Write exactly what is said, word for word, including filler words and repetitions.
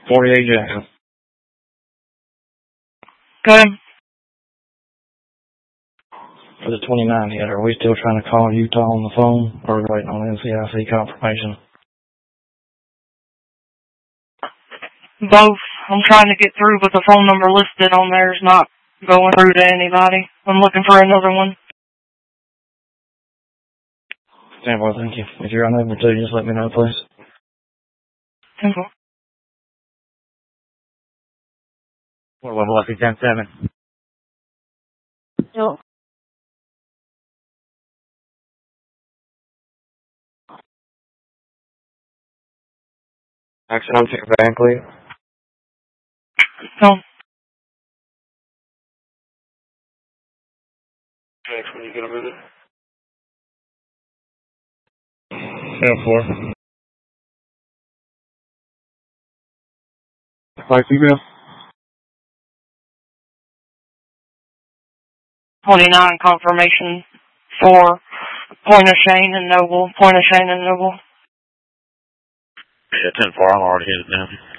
forty-eight Jackson. Okay. For the twenty-nine hit, are we still trying to call Utah on the phone, or are we waiting on N C I C confirmation? Both. I'm trying to get through, but the phone number listed on there is not going through to anybody. I'm looking for another one. Stand by, thank you. If you're unable to, just let me know, please. ten four. What level lucky ten seven? Yep. Action on check Bankley. No. Next, when you get a minute. ten four. Five female. twenty-nine confirmation for Point of Shane and Noble. Point of Shane and Noble. Yeah, ten four, I'm already headed down.